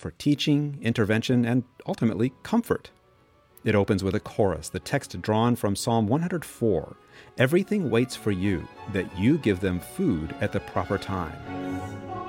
for teaching, intervention, and ultimately comfort. It opens with a chorus, the text drawn from Psalm 104. Everything waits for you, that you give them food at the proper time.